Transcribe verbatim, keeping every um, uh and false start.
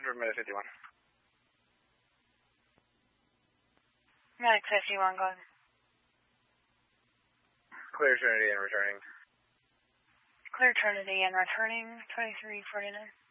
for minute fifty-one. Max fifty-one, go ahead. Clear Trinity and returning. Clear Trinity and returning, twenty-three forty-nine.